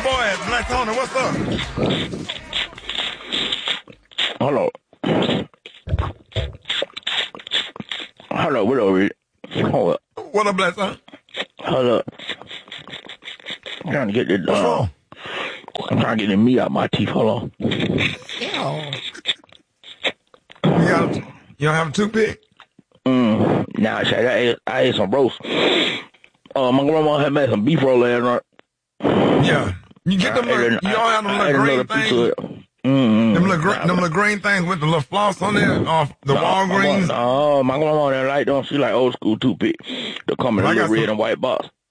boy at Black Tony. What's up? Hello. Hello, what over here? Hold up. What up, Black Tony? Hold up. I'm trying to get this, What's wrong? I'm trying to get the meat out my teeth. Hold on. You don't have a toothpick? Nah, I ate some roast. My grandma had made some beef roll last night. Yeah. You get them little, you don't have them little green things? Them little green things with the little floss on there off the Walgreens? My grandma didn't like them. She like old school toothpick. They come in a little red and white box.